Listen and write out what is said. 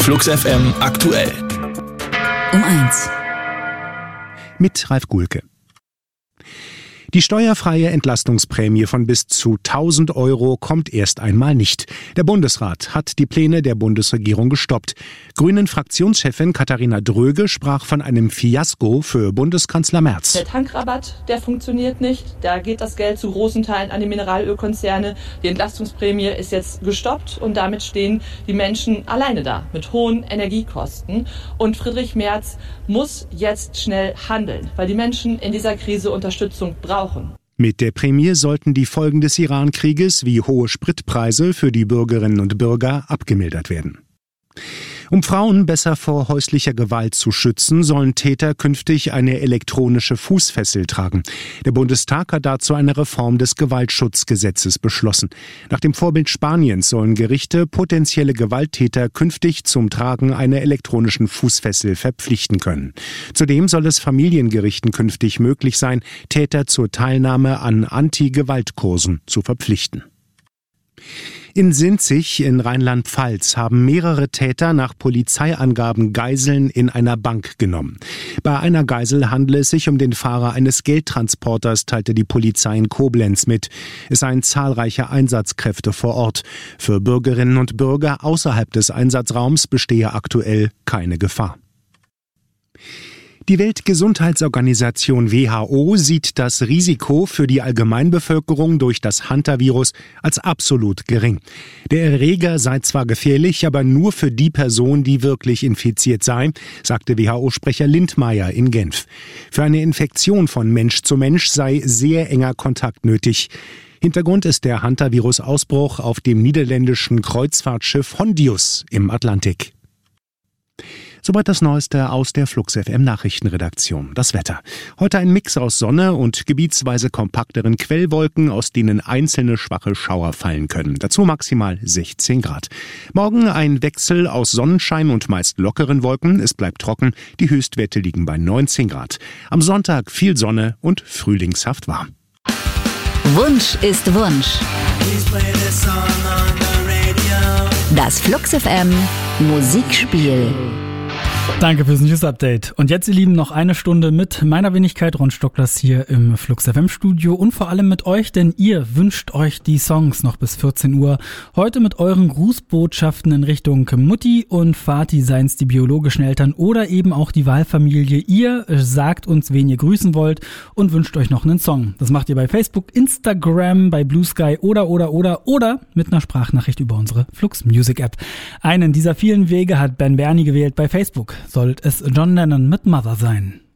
Flux FM aktuell. Um 1. Mit Ralf Guhlke. Die steuerfreie Entlastungsprämie von bis zu 1.000 € kommt erst einmal nicht. Der Bundesrat hat die Pläne der Bundesregierung gestoppt. Grünen-Fraktionschefin Katharina Dröge sprach von einem Fiasko für Bundeskanzler Merz. Der Tankrabatt, der funktioniert nicht. Da geht das Geld zu großen Teilen an die Mineralölkonzerne. Die Entlastungsprämie ist jetzt gestoppt und damit stehen die Menschen alleine da mit hohen Energiekosten. Und Friedrich Merz muss jetzt schnell handeln, weil die Menschen in dieser Krise Unterstützung brauchen. Mit der Prämie sollten die Folgen des Iran-Krieges wie hohe Spritpreise für die Bürgerinnen und Bürger abgemildert werden. Um Frauen besser vor häuslicher Gewalt zu schützen, sollen Täter künftig eine elektronische Fußfessel tragen. Der Bundestag hat dazu eine Reform des Gewaltschutzgesetzes beschlossen. Nach dem Vorbild Spaniens sollen Gerichte potenzielle Gewalttäter künftig zum Tragen einer elektronischen Fußfessel verpflichten können. Zudem soll es Familiengerichten künftig möglich sein, Täter zur Teilnahme an Anti-Gewalt-Kursen zu verpflichten. In Sinzig in Rheinland-Pfalz haben mehrere Täter nach Polizeiangaben Geiseln in einer Bank genommen. Bei einer Geisel handele es sich um den Fahrer eines Geldtransporters, teilte die Polizei in Koblenz mit. Es seien zahlreiche Einsatzkräfte vor Ort. Für Bürgerinnen und Bürger außerhalb des Einsatzraums bestehe aktuell keine Gefahr. Die Weltgesundheitsorganisation WHO sieht das Risiko für die Allgemeinbevölkerung durch das Hantavirus als absolut gering. Der Erreger sei zwar gefährlich, aber nur für die Person, die wirklich infiziert sei, sagte WHO-Sprecher Lindmeier in Genf. Für eine Infektion von Mensch zu Mensch sei sehr enger Kontakt nötig. Hintergrund ist der Hantavirus-Ausbruch auf dem niederländischen Kreuzfahrtschiff Hondius im Atlantik. Soweit das Neueste aus der Flux FM Nachrichtenredaktion. Das Wetter. Heute ein Mix aus Sonne und gebietsweise kompakteren Quellwolken, aus denen einzelne schwache Schauer fallen können. Dazu maximal 16 Grad. Morgen ein Wechsel aus Sonnenschein und meist lockeren Wolken. Es bleibt trocken. Die Höchstwerte liegen bei 19 Grad. Am Sonntag viel Sonne und frühlingshaft warm. Wunsch ist Wunsch. Das Flux FM Musikspiel. Danke fürs News-Update. Und jetzt, ihr Lieben, noch eine Stunde mit meiner Wenigkeit Ron Stocklas hier im Flux FM-Studio und vor allem mit euch, denn ihr wünscht euch die Songs noch bis 14 Uhr. Heute mit euren Grußbotschaften in Richtung Mutti und Vati, seien's die biologischen Eltern oder eben auch die Wahlfamilie. Ihr sagt uns, wen ihr grüßen wollt und wünscht euch noch einen Song. Das macht ihr bei Facebook, Instagram, bei Blue Sky oder mit einer Sprachnachricht über unsere Flux Music App. Einen dieser vielen Wege hat Ben Bernie gewählt bei Facebook. Sollte es John Lennon mit Mother sein.